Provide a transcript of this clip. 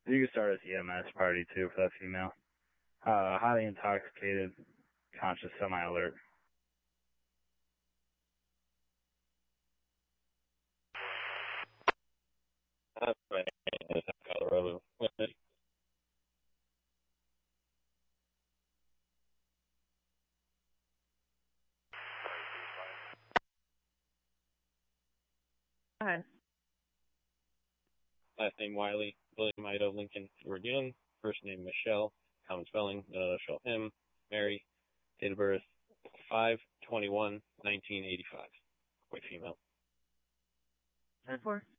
You can start as EMS party too for that female. Highly intoxicated, conscious, semi-alert. That's right. Colorado. Hi. Last name Wiley, William Ido Lincoln Edward Young. First name Michelle, common spelling, Michelle M. Mary. Date of birth 5/21/1985. White female. 10-4.